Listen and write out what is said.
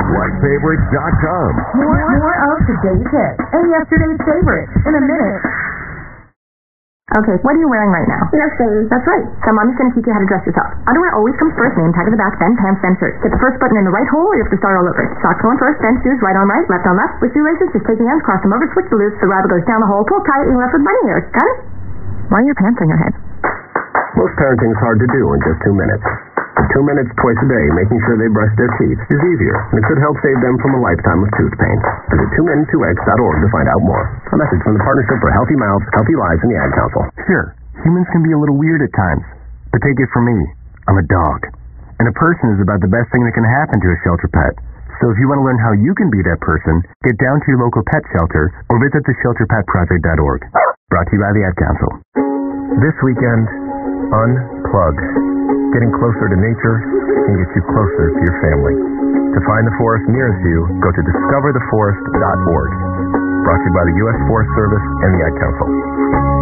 WhatFavorites.com. More of today's hits and yesterday's favorites in a minute. Okay, what are you wearing right now? Nothing. That's right. So Mommy's going to teach you how to dress yourself. Underwear always comes first, name tag at the back, then pants, then shirt. Get the first button in the right hole, or you have to start all over. Socks going first, then shoes, right on right, left on left. With shoelaces, just take your hands, cross them over, switch the loops, the rabbit goes down the hole, pull tight, and you're left with bunny ears. Got it? Why are your pants on your head? Most parenting is hard to do in just 2 minutes. 2 minutes twice a day, making sure they brush their teeth, is easier, and it could help save them from a lifetime of tooth pain. Visit 2min2x.org to find out more. A message from the Partnership for Healthy Mouths, Healthy Lives, and the Ad Council. Sure, humans can be a little weird at times, but take it from me, I'm a dog. And a person is about the best thing that can happen to a shelter pet. So if you want to learn how you can be that person, get down to your local pet shelter or visit theshelterpetproject.org. Brought to you by the Ad Council. This weekend, unplug. Getting closer to nature can get you closer to your family. To find the forest nearest you, go to discovertheforest.org. Brought to you by the U.S. Forest Service and the Ad Council.